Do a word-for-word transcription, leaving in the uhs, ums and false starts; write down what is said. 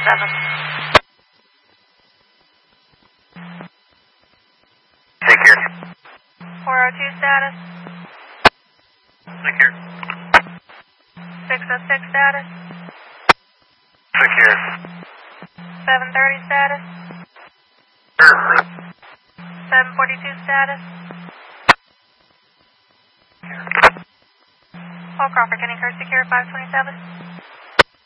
seven. Secure. four oh two status. Secure. six oh six status. Secure. seven thirty status. Earthly. seven forty-two status. Paul Crawford, Kenny Kerr, secure five twenty-seven.